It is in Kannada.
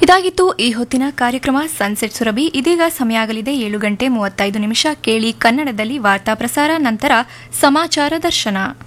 ಇದಾಗಿತ್ತು ಈ ಹೊತ್ತಿನ ಕಾರ್ಯಕ್ರಮ ಸನ್ಸೆಟ್ ಸುರಭಿ. ಇದೀಗ ಸಮಯ ಆಗಲಿದೆ 7 ಗಂಟೆ 35 ನಿಮಿಷ. ಕೇಳಿ ಕನ್ನಡದಲ್ಲಿ ವಾರ್ತಾ ಪ್ರಸಾರ, ನಂತರ ಸಮಾಚಾರ ದರ್ಶನ.